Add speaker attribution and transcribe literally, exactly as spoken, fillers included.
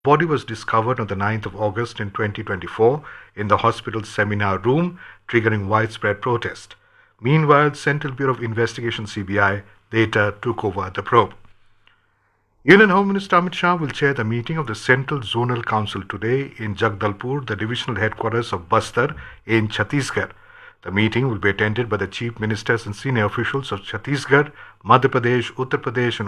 Speaker 1: body was discovered on the ninth of August in twenty twenty-four in the hospital's seminar room, triggering widespread protest. Meanwhile, Central Bureau of Investigation C B I later took over the probe. Union Home Minister Amit Shah will chair the meeting of the Central Zonal Council today in Jagdalpur, the divisional headquarters of Bastar in Chhattisgarh. The meeting will be attended by the chief ministers and senior officials of Chhattisgarh, Madhya Pradesh, Uttar Pradesh, and